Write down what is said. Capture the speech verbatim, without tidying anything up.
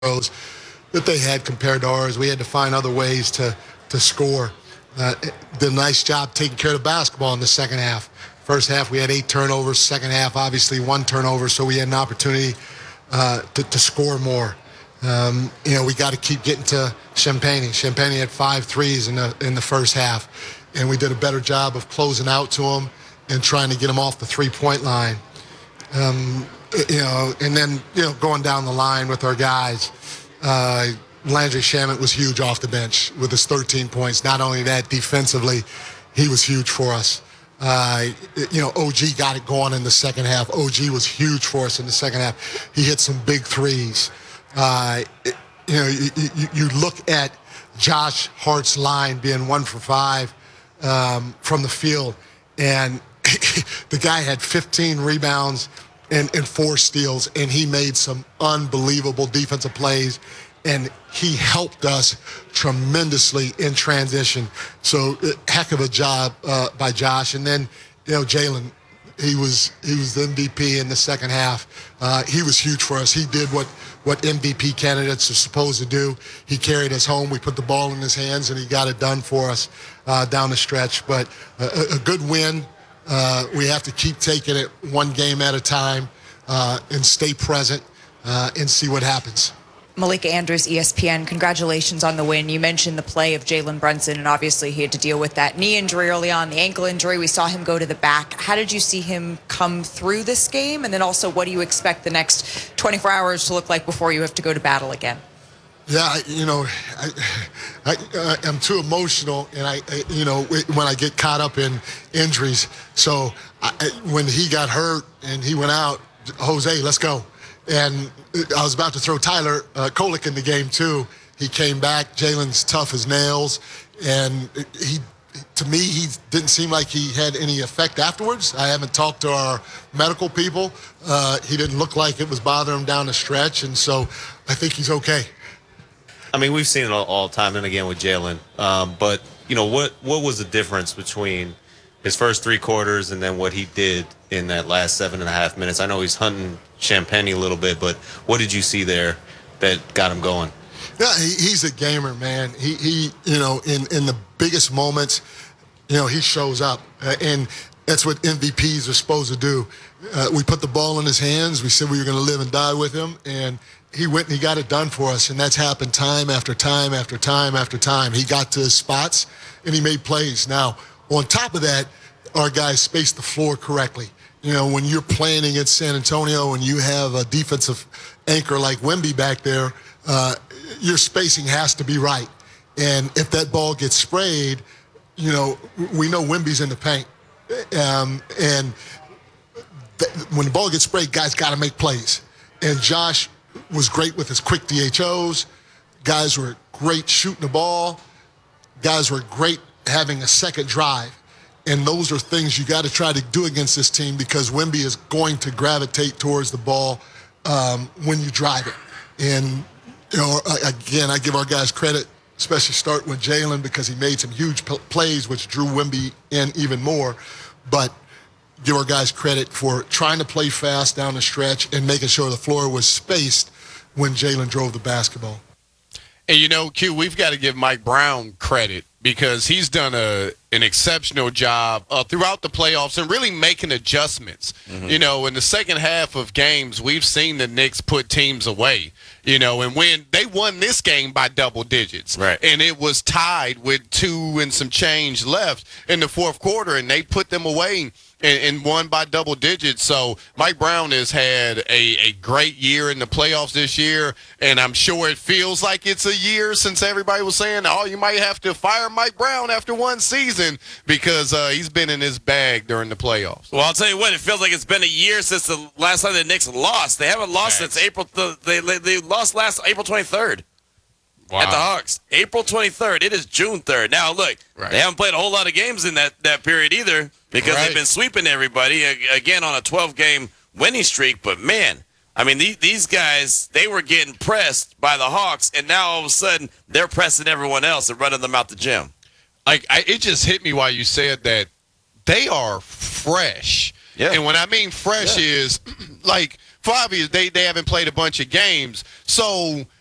that they had compared to ours. We had to find other ways to to score. Uh, did a nice job taking care of the basketball in the second half. First half, we had eight turnovers. Second half, obviously, one turnover, so we had an opportunity uh, to, to score more. Um, you know, we got to keep getting to Champagne. Champagne had five threes in the in the first half, and we did a better job of closing out to them and trying to get them off the three-point line. Um, you know, and then, you know, going down the line with our guys, uh, Landry Shamet was huge off the bench with his thirteen points. Not only that, defensively, he was huge for us. Uh, you know, O G got it going in the second half. O G was huge for us in the second half. He hit some big threes. Uh, you know, you, you, you look at Josh Hart's line being one for five um, from the field, and the guy had fifteen rebounds and, and four steals, and he made some unbelievable defensive plays, and he helped us tremendously in transition. So, heck of a job uh, by Josh. And then, you know, Jalen, he was he was the M V P in the second half. Uh, he was huge for us. He did what, what M V P candidates are supposed to do. He carried us home. We put the ball in his hands, and he got it done for us uh, down the stretch. But a, a good win. Uh, we have to keep taking it one game at a time uh, and stay present uh, and see what happens. Malika Andrews, E S P N, congratulations on the win. You mentioned the play of Jalen Brunson, and obviously he had to deal with that knee injury early on, the ankle injury. We saw him go to the back. How did you see him come through this game? And then also, what do you expect the next twenty-four hours to look like before you have to go to battle again? Yeah, you know, I, I, I, I'm too emotional, and I, I, you know, when I get caught up in injuries. So I, when he got hurt and he went out, Jose, let's go. And I was about to throw Tyler uh, Kolek in the game too. He came back. Jalen's tough as nails, and he, to me, he didn't seem like he had any effect afterwards. I haven't talked to our medical people. Uh, he didn't look like it was bothering him down the stretch, and so I think he's okay. I mean, we've seen it all, all time and again with Jalen. Um, but, you know, what, what was the difference between his first three quarters and then what he did in that last seven and a half minutes? I know he's hunting Champagne a little bit, but what did you see there that got him going? Yeah, he, he's a gamer, man. He, he you know, in, in the biggest moments, you know, he shows up. Uh, and that's what M V Ps are supposed to do. Uh, we put the ball in his hands. We said we were going to live and die with him, and he went and he got it done for us, and that's happened time after time after time after time. He got to his spots, and he made plays. Now, on top of that, our guys spaced the floor correctly. You know, when you're playing against San Antonio and you have a defensive anchor like Wemby back there, uh, your spacing has to be right. And if that ball gets sprayed, you know, we know Wemby's in the paint. Um, and th- when the ball gets sprayed, guys got to make plays. And Josh was great with his quick D H Os. Guys were great shooting the ball. Guys were great having a second drive. And those are things you got to try to do against this team, because Wemby is going to gravitate towards the ball um, when you drive it. And, you know, again, I give our guys credit, especially starting with Jalen, because he made some huge p- plays, which drew Wemby in even more. But give our guys credit for trying to play fast down the stretch and making sure the floor was spaced when Jalen drove the basketball. And, you know, Q, we've got to give Mike Brown credit, because he's done a an exceptional job uh, throughout the playoffs and really making adjustments. Mm-hmm. You know, in the second half of games, we've seen the Knicks put teams away, you know, and when they won this game by double digits. Right. And it was tied with two and some change left in the fourth quarter, and they put them away and, and won by double digits. So Mike Brown has had a, a great year in the playoffs this year, and I'm sure it feels like it's a year since everybody was saying, oh, you might have to fire Mike Brown after one season, because uh, he's been in his bag during the playoffs. Well, I'll tell you what, it feels like it's been a year since the last time the Knicks lost. They haven't lost Thanks. since April. Th- they they lost last April twenty-third. Wow. At the Hawks. April twenty-third. It is June third. Now, look, Right. they haven't played a whole lot of games in that, that period either, because Right. they've been sweeping everybody, again, on a twelve-game winning streak. But, man, I mean, these, these guys, they were getting pressed by the Hawks, and now all of a sudden they're pressing everyone else and running them out the gym. Like, I, it just hit me while you said that they are fresh. Yeah. And when I mean fresh Yeah. is, like, for obvious, they, they haven't played a bunch of games. So